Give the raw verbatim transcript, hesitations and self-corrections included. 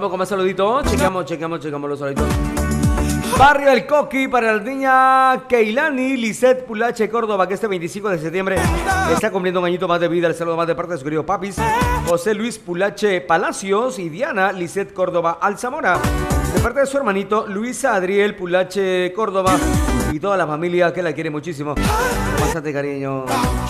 Vamos con más saluditos. Chequeamos, chequeamos, chequeamos los saluditos. Barrio El Coqui para la niña Keilani Lisette Pulache Córdoba, que este veinticinco de septiembre está cumpliendo un añito más de vida. El saludo más de parte de su querido papis José Luis Pulache Palacios y Diana Lisette Córdoba Alzamora, de parte de su hermanito Luisa Adriel Pulache Córdoba y toda la familia que la quiere muchísimo. Bastante cariño.